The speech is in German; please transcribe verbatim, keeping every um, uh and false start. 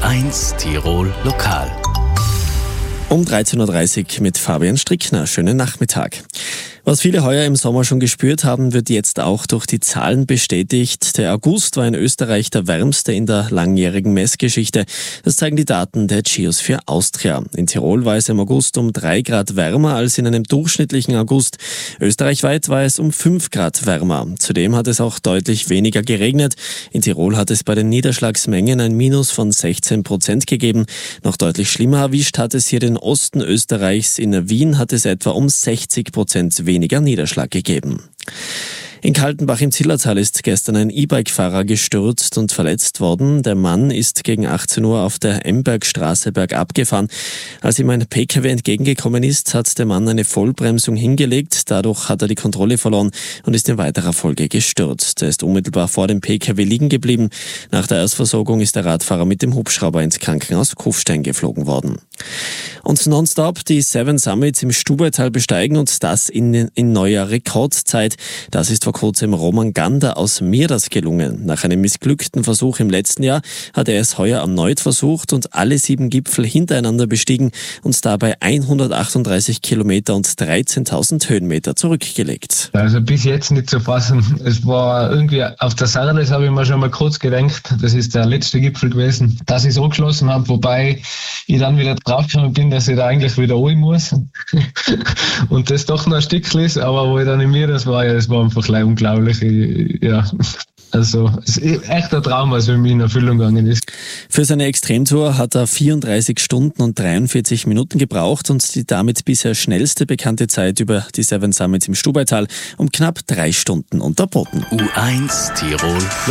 eins Tirol Lokal. Um dreizehn Uhr dreißig mit Fabian Strickner. Schönen Nachmittag. Was viele heuer im Sommer schon gespürt haben, wird jetzt auch durch die Zahlen bestätigt. Der August war in Österreich der wärmste in der langjährigen Messgeschichte. Das zeigen die Daten der Geosphere Austria. In Tirol war es im August um drei Grad wärmer als in einem durchschnittlichen August. Österreichweit war es um fünf Grad wärmer. Zudem hat es auch deutlich weniger geregnet. In Tirol hat es bei den Niederschlagsmengen ein Minus von sechzehn Prozent gegeben. Noch deutlich schlimmer erwischt hat es hier den Osten Österreichs. In Wien hat es etwa um sechzig Prozent weniger Niederschlag gegeben. In Kaltenbach im Zillertal ist gestern ein E-Bike-Fahrer gestürzt und verletzt worden. Der Mann ist gegen achtzehn Uhr auf der Embergstraße bergab gefahren. Als ihm ein P K W entgegengekommen ist, hat der Mann eine Vollbremsung hingelegt. Dadurch hat er die Kontrolle verloren und ist in weiterer Folge gestürzt. Er ist unmittelbar vor dem P K W liegen geblieben. Nach der Erstversorgung ist der Radfahrer mit dem Hubschrauber ins Krankenhaus Kufstein geflogen worden. Und nonstop die Seven Summits im Stubaital besteigen und das in, in neuer Rekordzeit. Das ist vor kurzem Roman Gander aus Miras gelungen. Nach einem missglückten Versuch im letzten Jahr hat er es heuer erneut versucht und alle sieben Gipfel hintereinander bestiegen und dabei hundertachtunddreißig Kilometer und dreizehntausend Höhenmeter zurückgelegt. Also bis jetzt nicht zu fassen. Es war irgendwie auf der Sardes, habe ich mir schon mal kurz gedacht, das ist der letzte Gipfel gewesen, dass ich es angeschlossen habe, wobei ich dann wieder draufgekommen bin, dass ich da eigentlich wieder rein muss und das doch noch ein Stückchen ist, aber wo ich dann in Miras war, ja, das war einfach unglaublich, ja. Also, es ist echt ein Traum, was für mich in Erfüllung gegangen ist. Für seine Extremtour hat er vierunddreißig Stunden und dreiundvierzig Minuten gebraucht und die damit bisher schnellste bekannte Zeit über die Seven Summits im Stubaital um knapp drei Stunden unterboten. U eins Tirol